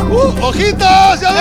¡Ojitos! ¡Ya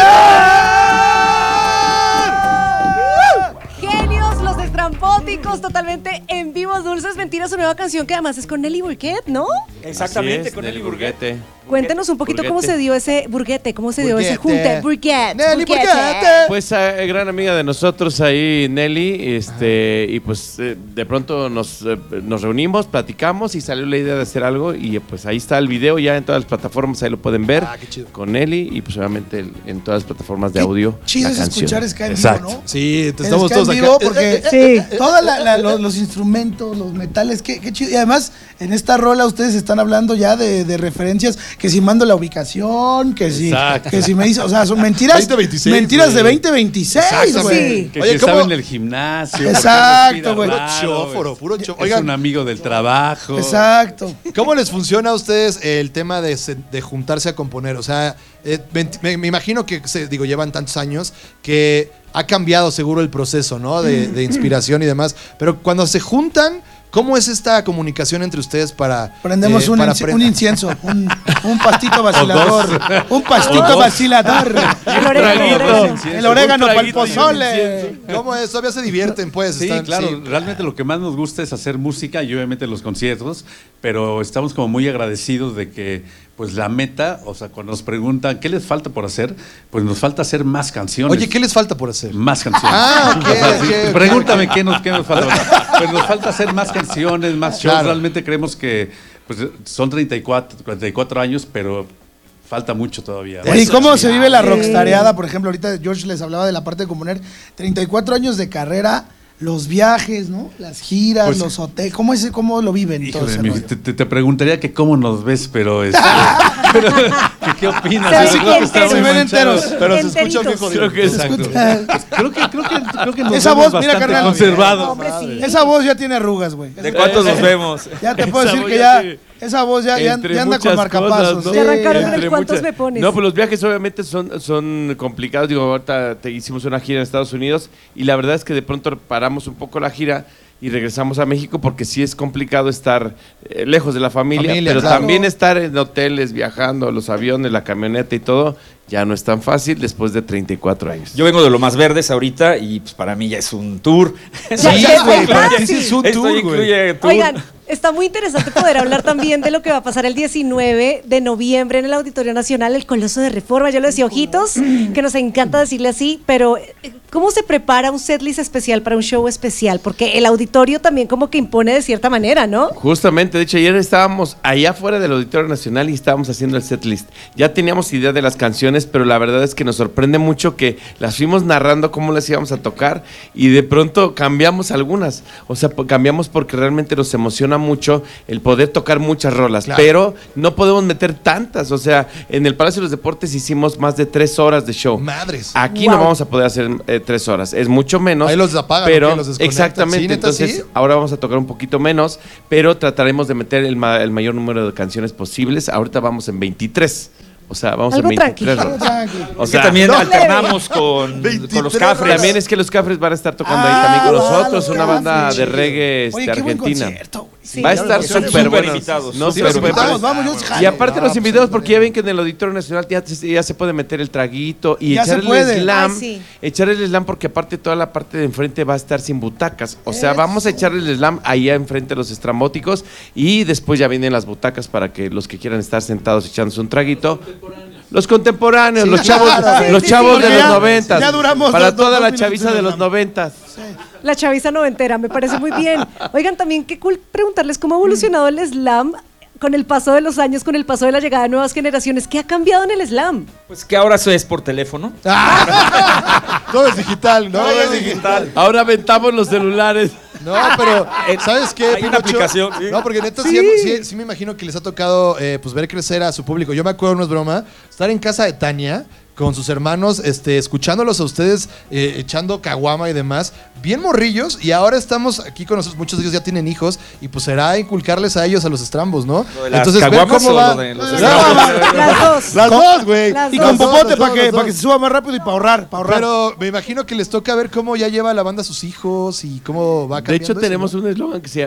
Genios, los estrampóticos, totalmente en vivo. Dulces Mentiras, su nueva canción que además es con Nelly Burguet, ¿no? Exactamente, con Nelly Burguete. Cuéntenos un poquito cómo se dio ese Burguete, cómo se dio ese junte. Burguet. Nelly Burguete. Pues gran amiga de nosotros ahí, Nelly, y pues de pronto nos reunimos, platicamos y salió la idea de hacer algo y pues ahí está el video ya en todas las plataformas, ahí lo pueden ver con Nelly y pues obviamente en todas las plataformas de audio. Chido es escuchar Ska en vivo, ¿no? Sí, Estamos todos acá. Porque todos los instrumentos, los metales, qué chido. Y además, en esta rola ustedes están hablando ya de referencias, que si mando la ubicación, que si me dice, o sea, son mentiras. 2026, mentiras de 2026, güey. Que estaba en el gimnasio. Exacto, güey. Puro chóforo. Es un amigo del trabajo. Exacto. ¿Cómo les funciona a ustedes el tema de juntarse a componer? O sea, me imagino que, llevan tantos años que ha cambiado seguro el proceso, ¿no? De inspiración y demás. Pero cuando se juntan, ¿cómo es esta comunicación entre ustedes para... Prendemos un incienso, un pastito vacilador. Un pastito vacilador. El orégano para el pozole. ¿Cómo es? Todavía se divierten, pues. Sí, claro. Realmente lo que más nos gusta es hacer música y obviamente los conciertos, pero estamos como muy agradecidos de que pues la meta, o sea, cuando nos preguntan ¿qué les falta por hacer? Pues nos falta hacer más canciones. Oye, ¿qué les falta por hacer? Más canciones. Ok. Pregúntame qué nos falta. Pues nos falta hacer más canciones, más shows. Claro. Realmente creemos que pues, son 44 años, pero falta mucho todavía. ¿Y cómo se vive la rockstareada? Por ejemplo, ahorita George les hablaba de la parte de componer. 34 años de carrera, los viajes, ¿no? Las giras, pues, los hoteles. ¿Cómo lo viven? Híjole, te preguntaría que cómo nos ves, pero ¿qué opinas? Se ven enteros. Pero se escucha bien jodido. Creo que nos esa vemos voz, mira, carnal, conservados. Esa voz ya tiene arrugas, güey. ¿De cuántos nos vemos? Ya te puedo decir que ya... Esa voz ya anda con marcapasos. ¿no? Ya arrancaron con el cuántos me pones. No, pues los viajes obviamente son complicados. Digo, ahorita hicimos una gira en Estados Unidos y la verdad es que de pronto paramos un poco la gira y regresamos a México porque sí es complicado estar lejos de la familia pero claro, también estar en hoteles, viajando, los aviones, la camioneta y todo, ya no es tan fácil después de 34 años. Yo vengo de Lo Más Verdes ahorita y pues para mí ya es un tour. Sí, güey, es un tour, güey. Oigan, está muy interesante poder hablar también de lo que va a pasar el 19 de noviembre en el Auditorio Nacional, el Coloso de Reforma. Yo lo decía, Ojitos, que nos encanta decirle así, pero ¿cómo se prepara un setlist especial para un show especial? Porque el auditorio también como que impone de cierta manera, ¿no? Justamente, de hecho ayer estábamos allá afuera del Auditorio Nacional y estábamos haciendo el setlist. Ya teníamos idea de las canciones, pero la verdad es que nos sorprende mucho que las fuimos narrando cómo las íbamos a tocar y de pronto cambiamos algunas. O sea, cambiamos porque realmente nos emociona mucho el poder tocar muchas rolas, claro, pero no podemos meter tantas. O sea, en el Palacio de los Deportes hicimos más de 3 horas de show. Madres. Aquí no vamos a poder hacer 3 horas, es mucho menos. Ahí los apagan, pero los exactamente, ¿sí, entonces ahora vamos a tocar un poquito menos, pero trataremos de meter el mayor número de canciones posibles. Ahorita vamos en 23. O sea, vamos algo en 23 tranquilo. O sea, también alternamos con los Cafres. También es que los Cafres van a estar tocando ahí también con nosotros, una banda de reggae argentina. Sí, va a estar súper bueno. No, sí, los invitados, vamos, y aparte los invitados, porque ya ven que en el Auditorio Nacional ya se puede meter el traguito y ya echar el slam. Sí. Echar el slam porque aparte toda la parte de enfrente va a estar sin butacas. O sea, vamos a echar el slam ahí enfrente de los estrambóticos y después ya vienen las butacas para que los que quieran estar sentados echándose un traguito. Los contemporáneos, sí, los chavos, claro, los chavos de los ya, 90. Ya duramos para toda la chaviza de los 90. Sí. La chaviza noventera, me parece muy bien. Oigan, también qué cool preguntarles cómo ha evolucionado el slam con el paso de los años, con el paso de la llegada de nuevas generaciones. ¿Qué ha cambiado en el slam? Pues que ahora eso es por teléfono. Todo es digital, ¿no? Todo es digital. Ahora aventamos los celulares. No, pero ¿sabes qué? Hay una aplicación. ¿Sí? No, porque neta sí me imagino que les ha tocado pues ver crecer a su público. Yo me acuerdo, no es broma, estar en casa de Tania con sus hermanos, escuchándolos a ustedes, echando caguama y demás, bien morrillos, y ahora estamos aquí con nosotros, muchos de ellos ya tienen hijos, y pues será inculcarles a ellos a los estrambos, ¿no? Entonces, ver cómo va. Las dos. Las dos, güey. Las Y dos. con popote Las dos, para las dos. que se suba más rápido y para ahorrar. Pero me imagino que les toca ver cómo ya lleva la banda a sus hijos y cómo va De cambiando. hecho, tenemos un eslogan que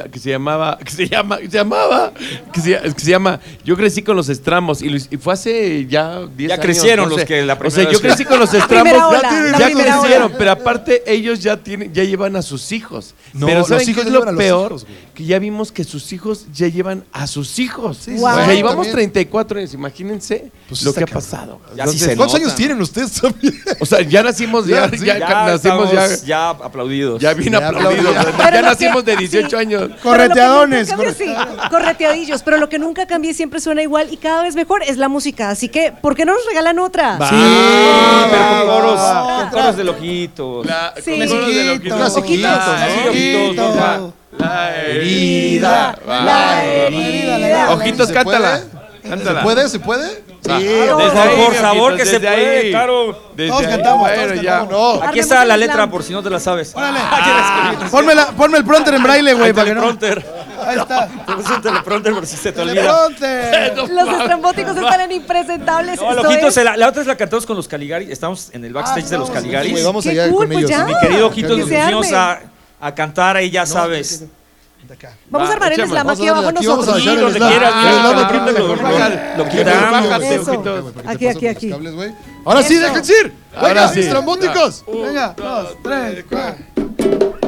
se llama Yo crecí con los estrambos y fue hace ya 10 Ya años. crecieron no los sé. que la O primera sea, yo vez que- crecí con los primera estrambos, ola, la ya primera crecieron, ola. pero aparte ellos ya llevan a sus hijos. No, pero los ¿saben hijos qué es ya lo llevan a los peor? hijos, güey. Que ya vimos que sus hijos ya llevan a sus hijos. Sí, Wow. O sea, llevamos también. 34 años, imagínense Pues lo está que ha cabrón. pasado. Ya sí se ¿Cuántos nota, años ¿no? tienen ustedes también? O sea, ya nacimos, ya, Ya, sí, ya Ya nacimos, estamos ya aplaudidos. ya bien Ya aplaudidos. aplaudidos. Pero Ya lo nacimos que- de 18 sí. años. Pero lo que Correteadones, nunca cambia, sí, correteadillos, pero lo que nunca cambia y siempre suena igual y cada vez mejor es la música. Así que, ¿por qué no nos regalan otra? Sí, pero va, con coros, va. con coros de lojitos. Sí. Con coros de loquitos. Clasiquitos, ¿no? Ojitos, La herida. La herida. Ojitos, ¿Se cántala. puede? Cántala. ¿Se puede? ¿Se puede? Desde Ay, por favor que se desde puede, ahí. claro. Desde Todos ahí, cantamos, bueno, todos ya. cantamos. No. Aquí Armemos está la el letra slam. por si no te la sabes. Órale. Ponme el pronter en braille, güey, Hay para que no. teleprompter. Ahí está. Tienes un teleprompter por si se te olvida. Teleprompter. Los estrambóticos están en impresentables. No, Esto Ojitos, es- la otra es la cantamos con los Caligaris. Estamos en el backstage de los no, Caligaris. Güey, vamos Qué allá cool, con pues ellos. ya. Mi querido Ojitos, Que nos se pusimos arme. a cantar ahí, ya sabes. De acá. Vamos a armar el echemos. slam Vamos aquí a abajo darle, aquí vamos a nosotros. echar el donde slam. quieras, El mira, slam lo aquí, quitamos, lo lo quitamos. bájate, Eso. Ojitos. Aquí, aquí, aquí. Cables, güey. Ahora sí, Eso. déjense ir. Ahora Venga, sí. estrambóticos. Venga, 2, 3, 4.